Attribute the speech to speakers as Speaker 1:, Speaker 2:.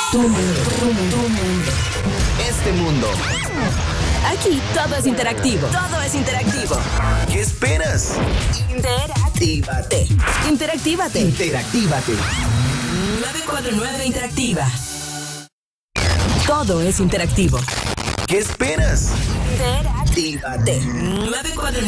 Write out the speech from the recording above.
Speaker 1: Tu mundo. Este mundo.
Speaker 2: Aquí todo es interactivo. Todo es interactivo.
Speaker 1: ¿Qué esperas?
Speaker 2: Interactívate. Interactívate.
Speaker 1: Interactívate.
Speaker 2: 949 Interactiva. Todo es interactivo.
Speaker 1: ¿Qué esperas?
Speaker 2: Interactívate. 949